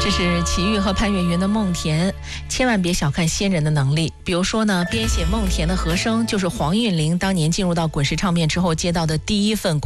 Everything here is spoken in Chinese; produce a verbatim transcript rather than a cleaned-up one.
这是齐豫和潘越云的《梦田》，千万别小看新人的能力。比如说呢，编写《梦田》的和声就是黄韵玲当年进入到滚石唱片之后接到的第一份